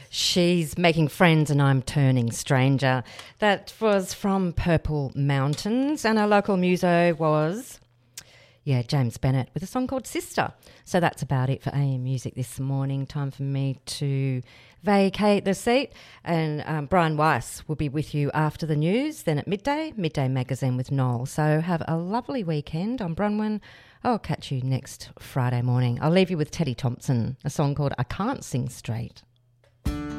She's Making Friends and I'm Turning Stranger. That was from Purple Mountains, and our local muso was, James Bennett with a song called Sister. So that's about it for AM Music this morning. Time for me to vacate the seat, and Brian Weiss will be with you after the news, then at Midday Magazine with Noel. So have a lovely weekend. I'm Bronwyn. I'll catch you next Friday morning. I'll leave you with Teddy Thompson, a song called I Can't Sing Straight.